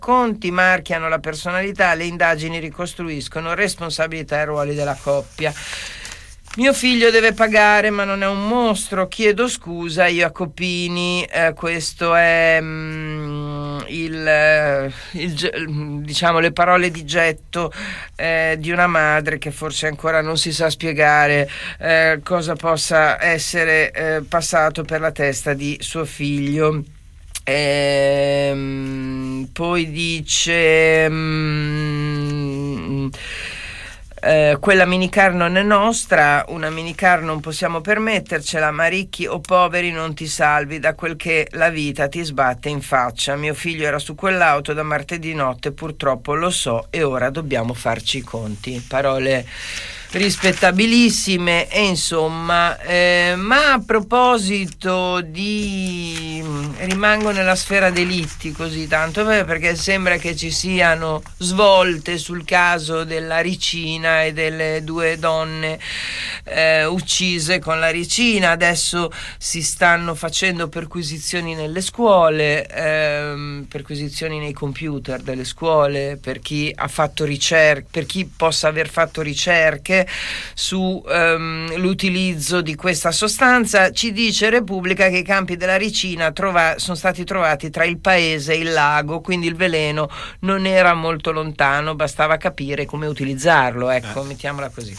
conti marchiano la personalità, le indagini ricostruiscono responsabilità e ruoli della coppia. Mio figlio deve pagare, ma non è un mostro. Chiedo scusa, Jacopini. Questo è diciamo le parole di getto di una madre che forse ancora non si sa spiegare cosa possa essere passato per la testa di suo figlio. Poi dice quella minicar non è nostra, una minicar non possiamo permettercela, ma ricchi o poveri non ti salvi da quel che la vita ti sbatte in faccia. Mio figlio era su quell'auto da martedì notte, purtroppo lo so, e ora dobbiamo farci i conti. Parole rispettabilissime. E insomma, ma a proposito di rimango nella sfera delitti così tanto, perché sembra che ci siano svolte sul caso della ricina e delle due donne uccise con la ricina. Adesso si stanno facendo perquisizioni nelle scuole, perquisizioni nei computer delle scuole per chi ha fatto ricerche, per chi possa aver fatto ricerche su l'utilizzo di questa sostanza. Ci dice Repubblica che i campi della ricina sono stati trovati tra il paese e il lago, quindi il veleno non era molto lontano, bastava capire come utilizzarlo, ecco, mettiamola così.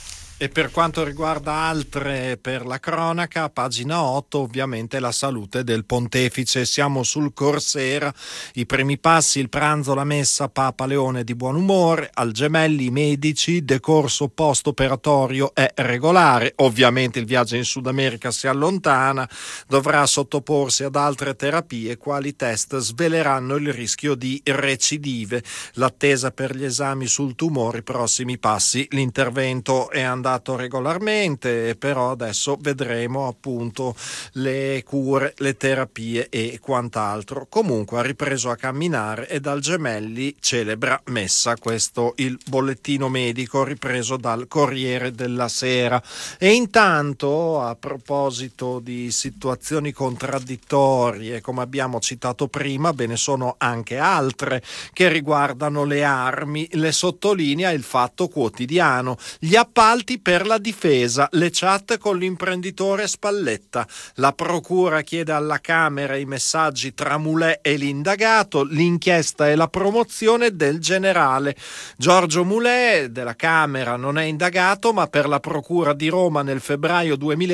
E per quanto riguarda altre per la cronaca, pagina 8, ovviamente la salute del pontefice. Siamo sul Corsera, i primi passi, il pranzo, la messa, Papa Leone di buon umore, al Gemelli i medici, decorso post-operatorio è regolare, ovviamente il viaggio in Sud America si allontana, dovrà sottoporsi ad altre terapie, quali test sveleranno il rischio di recidive, l'attesa per gli esami sul tumore, i prossimi passi, l'intervento è andato regolarmente, però adesso vedremo appunto le cure, le terapie e quant'altro. Comunque ha ripreso a camminare e dal Gemelli celebra messa, questo il bollettino medico ripreso dal Corriere della Sera. E intanto, a proposito di situazioni contraddittorie, come abbiamo citato prima, ve ne sono anche altre che riguardano le armi, le sottolinea il Fatto Quotidiano, gli appalti per la difesa, le chat con l'imprenditore Spalletta, la procura chiede alla Camera i messaggi tra Mulè e l'indagato, l'inchiesta e la promozione del generale. Giorgio Mulè della Camera non è indagato, ma per la procura di Roma nel febbraio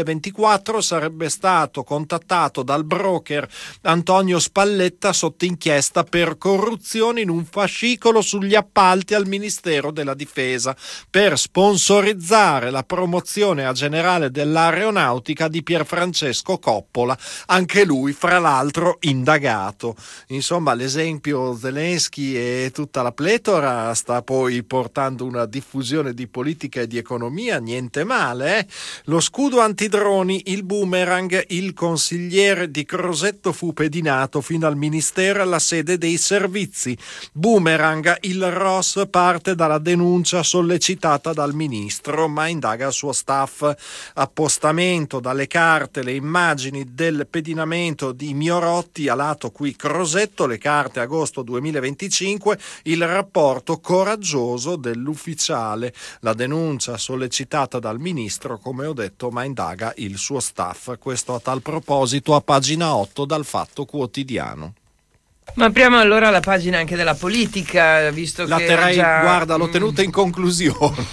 2024 sarebbe stato contattato dal broker Antonio Spalletta sotto inchiesta per corruzione in un fascicolo sugli appalti al Ministero della Difesa per sponsorizzare la promozione a generale dell'aeronautica di Pierfrancesco Coppola, anche lui fra l'altro indagato. Insomma, l'esempio Zelensky e tutta la pletora sta poi portando una diffusione di politica e di economia niente male, eh? Lo scudo antidroni, il boomerang, il consigliere di Crosetto fu pedinato fino al ministero e alla sede dei servizi. Boomerang, il ROS parte dalla denuncia sollecitata dal ministro, ma indaga il suo staff. Appostamento dalle carte, le immagini del pedinamento di Miorotti a lato qui Crosetto, le carte agosto 2025, il rapporto coraggioso dell'ufficiale, la denuncia sollecitata dal ministro, come ho detto, ma indaga il suo staff. Questo a tal proposito a pagina 8 dal Fatto Quotidiano. Ma apriamo allora la pagina anche della politica, visto la che terrei, già, guarda, l'ho tenuta in conclusione.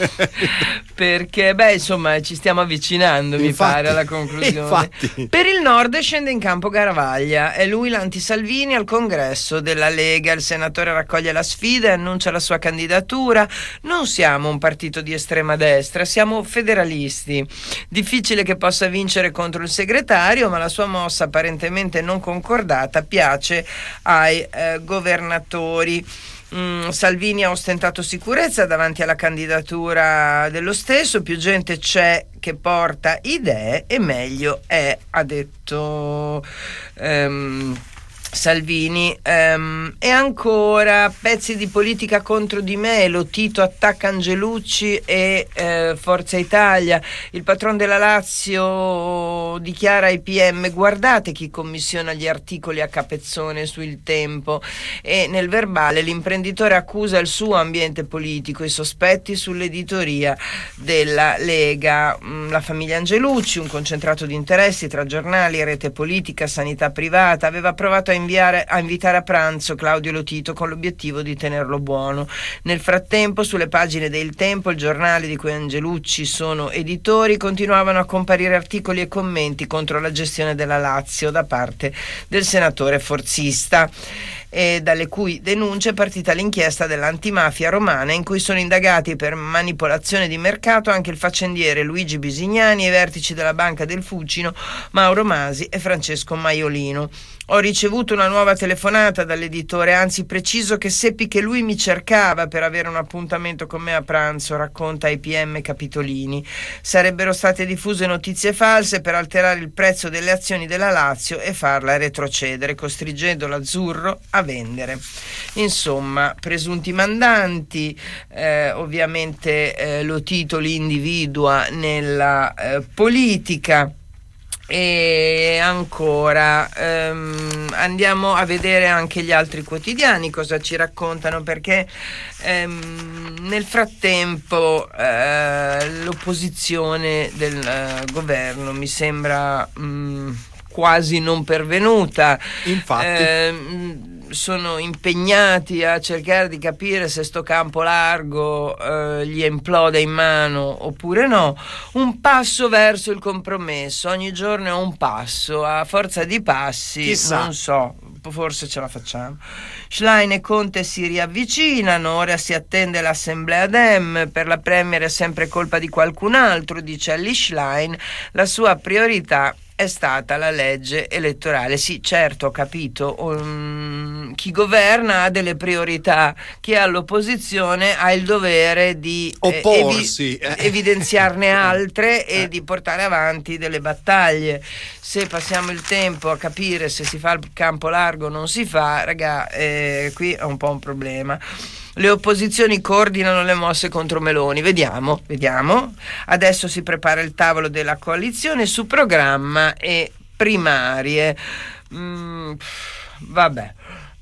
Perché, insomma, ci stiamo avvicinando, mi pare, alla conclusione. Infatti. Per il Nord scende in campo Garavaglia, è lui l'anti-Salvini al congresso della Lega. Il senatore raccoglie la sfida e annuncia la sua candidatura. Non siamo un partito di estrema destra, siamo federalisti. Difficile che possa vincere contro il segretario, ma la sua mossa apparentemente non concordata piace ai governatori. Salvini ha ostentato sicurezza davanti alla candidatura dello stesso, più gente c'è che porta idee e meglio è, ha detto Salvini. E ancora pezzi di politica contro di me, lo Tito attacca Angelucci e Forza Italia, il patron della Lazio dichiara ai PM: guardate chi commissiona gli articoli a capezzone su Il Tempo. E nel verbale l'imprenditore accusa il suo ambiente politico, i sospetti sull'editoria della Lega. La famiglia Angelucci, un concentrato di interessi tra giornali, rete politica, sanità privata, aveva provato a invitare a pranzo Claudio Lotito con l'obiettivo di tenerlo buono. Nel frattempo, sulle pagine del Tempo, il giornale di cui Angelucci sono editori, continuavano a comparire articoli e commenti contro la gestione della Lazio da parte del senatore forzista, e dalle cui denunce è partita l'inchiesta dell'antimafia romana, in cui sono indagati per manipolazione di mercato anche il faccendiere Luigi Bisignani e i vertici della Banca del Fucino Mauro Masi e Francesco Maiolino. Ho ricevuto una nuova telefonata dall'editore, anzi preciso che seppi che lui mi cercava per avere un appuntamento con me a pranzo, racconta ai PM Capitolini. Sarebbero state diffuse notizie false per alterare il prezzo delle azioni della Lazio e farla retrocedere, costringendo l'Azzurro a vendere. Insomma, presunti mandanti, ovviamente lo titoli individua nella politica. E ancora andiamo a vedere anche gli altri quotidiani cosa ci raccontano, perché nel frattempo l'opposizione del governo mi sembra quasi non pervenuta. Infatti sono impegnati a cercare di capire se sto campo largo gli implode in mano oppure no. Un passo verso il compromesso, ogni giorno è un passo, a forza di passi. Chissà. Non so, forse ce la facciamo. Schlein e Conte si riavvicinano, ora si attende l'assemblea Dem, per la Premier è sempre colpa di qualcun altro, dice Elly Schlein, la sua priorità è stata la legge elettorale. Sì, certo, ho capito. Chi governa ha delle priorità, chi è all'opposizione ha il dovere di opporsi, evidenziarne altre e di portare avanti delle battaglie. Se passiamo il tempo a capire se si fa il campo largo o non si fa, raga, qui è un po' un problema. Le opposizioni coordinano le mosse contro Meloni. Vediamo. Adesso si prepara il tavolo della coalizione su programma e primarie. Vabbè.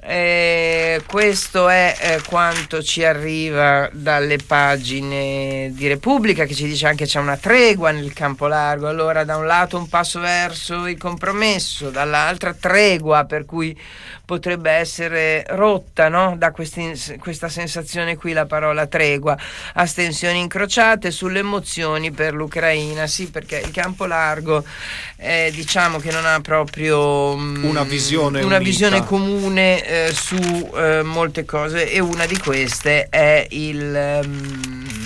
Questo è quanto ci arriva dalle pagine di Repubblica, che ci dice anche c'è una tregua nel campo largo. Allora, da un lato un passo verso il compromesso, dall'altra tregua, per cui potrebbe essere rotta, no? Da questa sensazione qui la parola tregua. Astensioni incrociate sulle mozioni per l'Ucraina. Sì, perché il campo largo diciamo che non ha proprio una visione comune su molte cose, e una di queste è il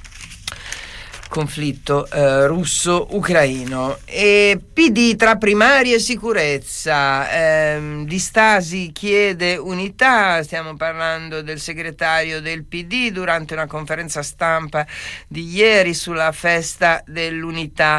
conflitto russo-ucraino. E PD tra primarie e sicurezza, Di Stasi chiede unità, stiamo parlando del segretario del PD durante una conferenza stampa di ieri sulla festa dell'unità.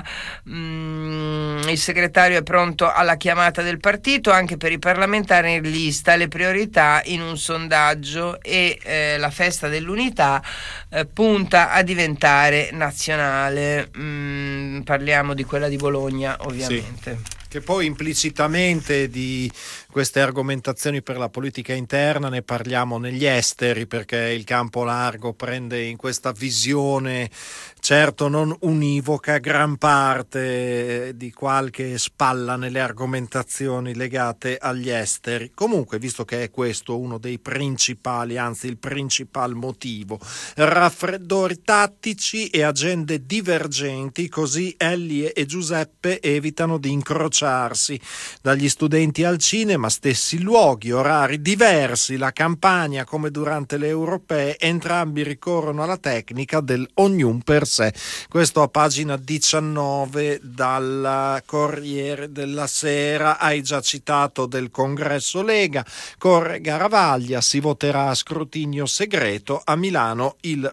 Il segretario è pronto alla chiamata del partito anche per i parlamentari in lista, le priorità in un sondaggio, e la festa dell'unità punta a diventare nazionale. Parliamo di quella di Bologna, ovviamente. Sì. Che poi implicitamente di queste argomentazioni per la politica interna ne parliamo negli esteri, perché il campo largo prende in questa visione certo non univoca gran parte di qualche spalla nelle argomentazioni legate agli esteri. Comunque, visto che è questo uno dei principali, anzi il principal motivo, raffreddori tattici e agende divergenti, così Ellie e Giuseppe evitano di incrociarsi. Dagli studenti al cinema, stessi luoghi, orari diversi, la campagna come durante le europee, entrambi ricorrono alla tecnica del ognuno per sé. Questo a pagina 19 dal Corriere della Sera. Hai già citato del congresso Lega, corre Garavaglia, si voterà a scrutinio segreto a Milano il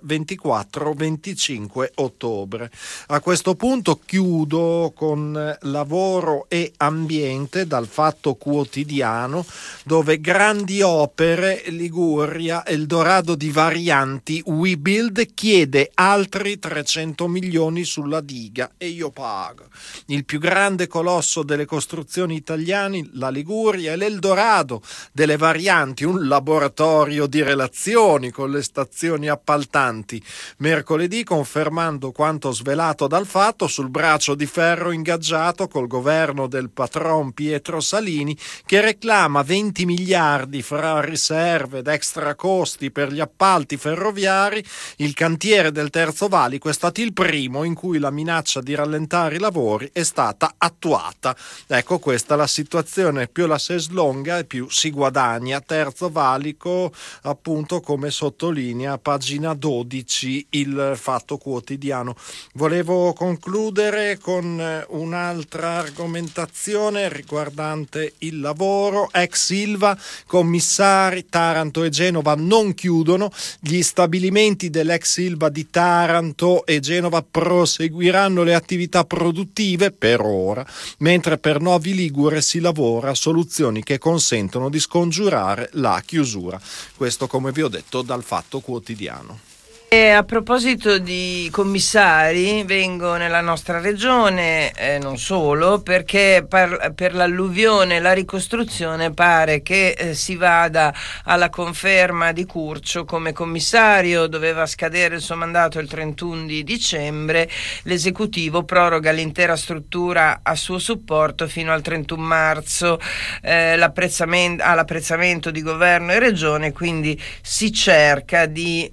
24-25 ottobre. A questo punto chiudo con lavoro e ambiente dal Fatto Quotidiano. Quotidiano, dove grandi opere, Liguria, Eldorado di varianti, Webuild chiede altri 300 milioni sulla diga e io pago. Il più grande colosso delle costruzioni italiane, la Liguria, è l'Eldorado delle varianti, un laboratorio di relazioni con le stazioni appaltanti. Mercoledì, confermando quanto svelato dal Fatto, sul braccio di ferro ingaggiato col governo del patron Pietro Salini, che reclama 20 miliardi fra riserve ed extra costi per gli appalti ferroviari, il cantiere del Terzo Valico è stato il primo in cui la minaccia di rallentare i lavori è stata attuata. Ecco, questa è la situazione, più la si slonga e più si guadagna. Terzo Valico, appunto, come sottolinea pagina 12 il Fatto Quotidiano. Volevo concludere con un'altra argomentazione riguardante il lavoro. Ex Ilva, commissari, Taranto e Genova non chiudono, gli stabilimenti dell'ex Ilva di Taranto e Genova proseguiranno le attività produttive per ora, mentre per Novi Ligure si lavora a soluzioni che consentono di scongiurare la chiusura. Questo, come vi ho detto, dal Fatto Quotidiano. E a proposito di commissari, vengo nella nostra regione, non solo, perché per l'alluvione e la ricostruzione pare che si vada alla conferma di Curcio come commissario. Doveva scadere il suo mandato il 31 di dicembre, l'esecutivo proroga l'intera struttura a suo supporto fino al 31 marzo, l'apprezzamento di governo e regione, quindi si cerca di,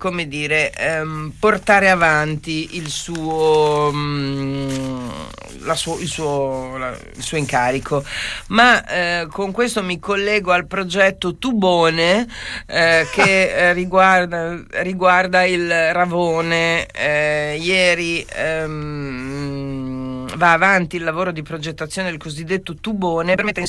portare avanti il suo incarico. Ma con questo mi collego al progetto Tubone, che riguarda il Ravone. Ieri va avanti il lavoro di progettazione del cosiddetto Tubone per mettere